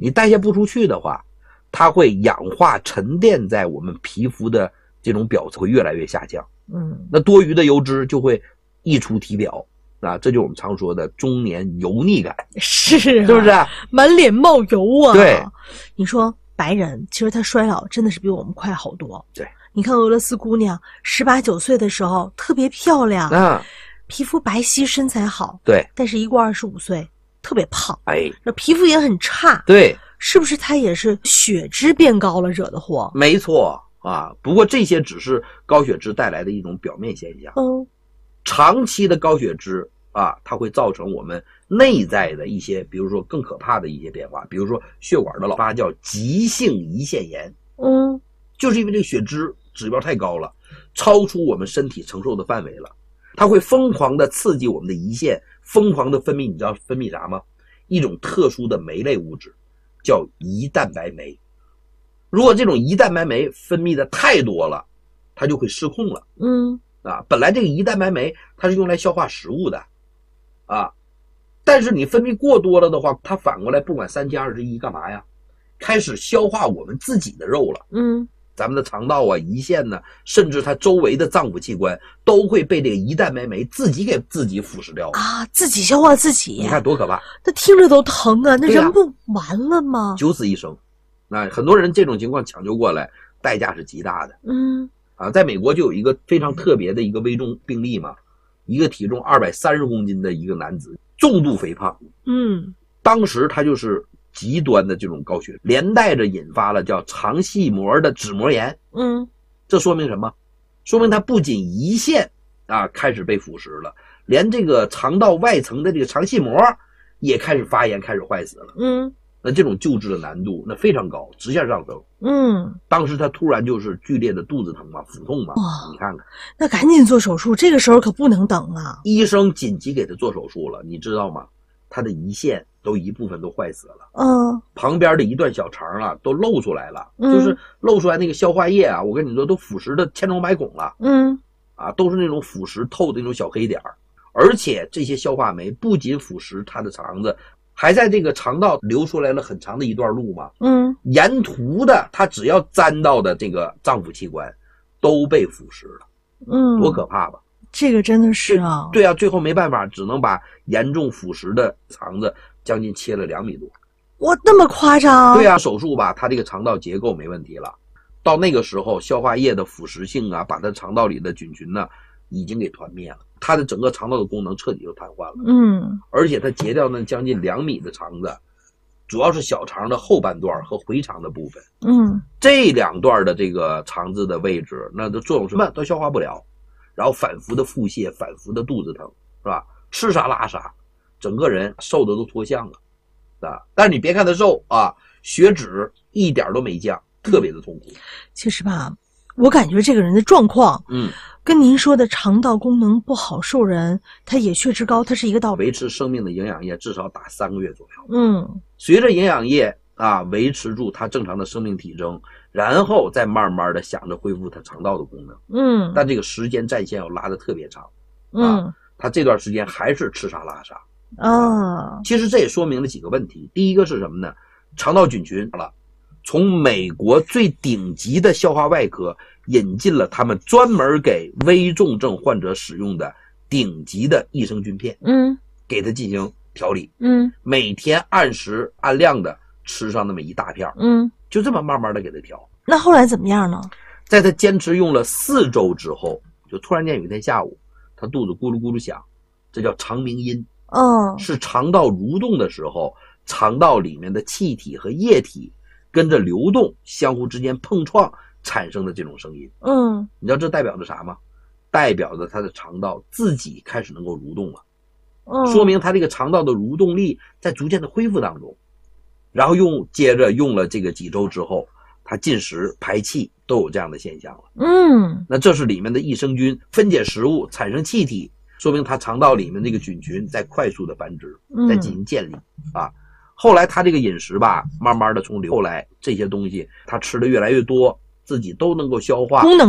你代谢不出去的话，它会氧化沉淀在我们皮肤的这种表层会越来越下降。那多余的油脂就会溢出体表啊，这就是我们常说的中年油腻感。 是不是？ 满脸冒油啊。 对， 你说白人其实他衰老真的是比我们快好多。 对， 你看俄罗斯姑娘18、19岁的时候特别漂亮啊， 皮肤白皙，身材好。 对， 但是一过25岁特别胖， 这皮肤也很差。 对， 是不是她也是血脂变高了惹的祸？ 没错啊。不过这些只是高血脂带来的一种表面现象。长期的高血脂啊，它会造成我们内在的一些，比如说更可怕的一些变化，比如说血管的老化叫急性胰腺炎。就是因为这个血脂指标太高了，超出我们身体承受的范围了，它会疯狂的刺激我们的胰腺，疯狂的分泌，你知道分泌啥吗？一种特殊的酶类物质，叫胰蛋白酶。如果这种胰蛋白酶分泌的太多了，它就会失控了。本来这个胰蛋白酶它是用来消化食物的啊，但是你分泌过多了的话，它反过来不管3七21干嘛呀？开始消化我们自己的肉了。咱们的肠道啊、胰腺呢，甚至它周围的脏腑器官都会被这个胰蛋白酶自己给自己腐蚀掉啊，自己消化自己。 你看多可怕！ 那听着都疼啊，那人不完了吗？ 九死一生。那很多人这种情况抢救过来，代价是极大的。在美国就有一个非常特别的一个危重病例嘛，一个体重230公斤的一个男子，重度肥胖。当时他就是极端的这种高血，连带着引发了叫肠系膜的脂膜炎。这说明什么？说明他不仅胰腺啊开始被腐蚀了，连这个肠道外层的这个肠系膜也开始发炎，开始坏死了。那这种救治的难度那非常高，直线上升。当时他突然就是剧烈的肚子疼嘛，腹痛嘛，你看看， 那赶紧做手术，这个时候可不能等啊！ 医生紧急给他做手术了，你知道吗？他的胰腺都一部分都坏死了。旁边的一段小肠啊都露出来了，就是露出来那个消化液啊，我跟你说都腐蚀的千疮百孔了。都是那种腐蚀透的那种小黑点儿，而且这些消化酶不仅腐蚀他的肠子，还在这个肠道流出来了很长的一段路嘛。沿途的它只要沾到的这个脏腑器官都被腐蚀了。多可怕吧！ 这个真的是啊。 对啊，最后没办法，只能把严重腐蚀的肠子将近切了2米多。 哇，那么夸张？ 对啊，手术吧，它这个肠道结构没问题了。到那个时候，消化液的腐蚀性啊，把它肠道里的菌群呢已经给团灭了，它的整个肠道的功能彻底就瘫痪了。而且它截掉那将近2米的肠子，主要是小肠的后半段和回肠的部分。这2段的这个肠子的位置，那都作用什么都消化不了，然后反复的腹泻，反复的肚子疼，是吧？吃啥拉啥，整个人瘦的都脱相了啊！但是你别看他瘦啊，血脂一点都没降，特别的痛苦。 其实吧，我感觉这个人的状况，跟您说的肠道功能不好受人，他也血脂高，它是一个道理。 维持生命的营养液至少打3个月左右。随着营养液啊维持住它正常的生命体征，然后再慢慢的想着恢复它肠道的功能。但这个时间战线要拉得特别长。他这段时间还是吃啥拉啥。其实这也说明了几个问题。第一个是什么呢？肠道菌群了。从美国最顶级的消化外科引进了他们专门给危重症患者使用的顶级的益生菌片，给他进行调理，每天按时按量的吃上那么一大片，就这么慢慢的给他调。 那后来怎么样呢？ 在他坚持用了4周之后，就突然间有一天下午，他肚子咕噜咕噜响，这叫肠鸣音。是肠道蠕动的时候，肠道里面的气体和液体跟着流动，相互之间碰撞产生的这种声音。你知道这代表着啥吗？代表着他的肠道自己开始能够蠕动了。说明他这个肠道的蠕动力在逐渐的恢复当中。然后接着用了这个几周之后，他进食排气都有这样的现象了。那这是里面的益生菌分解食物产生气体，说明他肠道里面这个菌群在快速的繁殖，在进行建立啊。后来他这个饮食吧，慢慢的后来这些东西他吃的越来越多，自己都能够消化， 功能